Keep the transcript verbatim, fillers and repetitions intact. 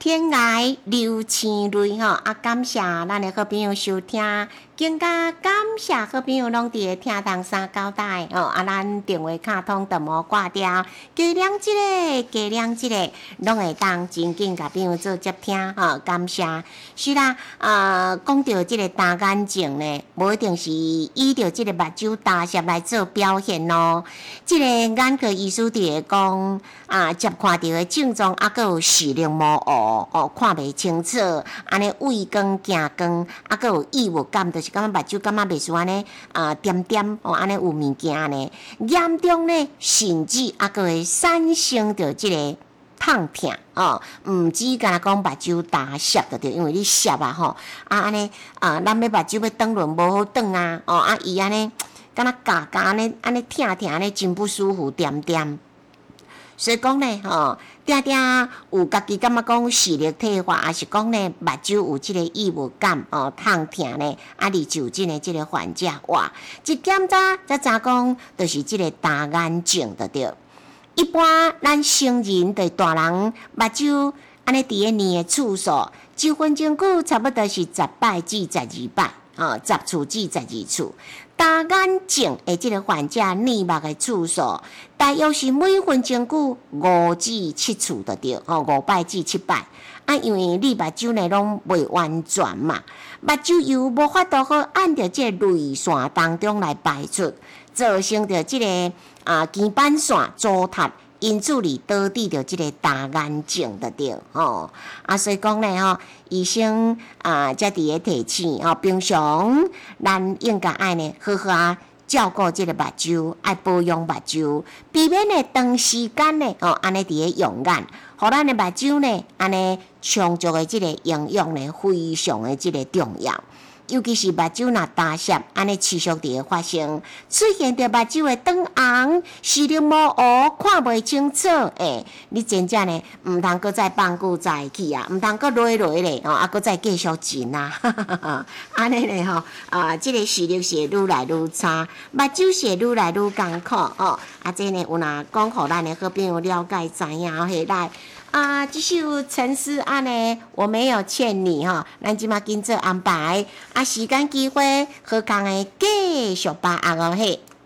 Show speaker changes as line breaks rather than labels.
天涯流星泪吼，啊，感谢咱的好朋友收听，更加感谢好朋友拢伫个听堂三交代吼，啊，咱电话卡通都无挂掉，加两一个，加两一个，拢会当真紧甲朋友做接听吼，感谢。是啦，啊，讲到即个大眼睛呢，无一定是依照即个目睭大小来做表现咯。即、这个眼科医师伫个讲啊，接看到的症状，啊，佮有视力模糊，哦，看袂清楚，安尼畏光惊光，啊，佮有异物感，就是感觉目睭感觉袂输安尼啊，点点哦，安尼有物件呢，严重呢，甚至啊，佮会产生着即个痛痛哦，毋止干那讲目睭大涩着着，因为你涩啊吼，啊安尼啊，咱要目睭要转轮无好转啊，哦啊伊安尼，敢若夹夹安尼安尼疼疼安尼真不舒服点点。所以讲呢，吼，定定有家己感觉讲视力退化，还是讲呢目睭有即个异物感，哦，痛痛呢，啊，离就诊的即个患者，哇，一检查才知讲，就是即个大眼睛着着。一般咱成人对大人目睭安尼伫个年的次数，一分钟久差不多是十摆至十二摆，哦，十次至十二次。大眼睛的即个患者年目的次数，大约是每分钟久五至七次就对，哦，五摆至七摆。啊，因为你目睭呢拢未完全嘛，目睭油无法度好按照即个泪腺当中来排出，造成着即个啊肩板线阻塌。因此，你导致着即个大眼睛的对吼，啊，所以讲呢吼，医生啊，才伫个提醒吼，平常咱应该爱呢好好啊照顾即个目睭，爱保养目睭，避免呢长时间呢哦安尼伫个用眼，互咱的目睭呢安尼充足的即个营养呢非常的即个重要。尤其是目睭若大涩，安尼持续伫个发生，出现着目睭的长红、视力模糊、看袂清楚，诶，你真正呢，毋通搁再放久再去啊，毋通搁落落咧，哦，啊，搁再继续诊啊，安尼咧吼，啊，即、这个视力是会愈来愈差，目睭是会愈来愈艰苦哦，啊，这呢有若讲互咱的好朋友了解知影，迄来。啊，这首陈思安呢，我没有欠你哈，咱即马紧做安排，啊，时间机会好康的继续把握哦嘿。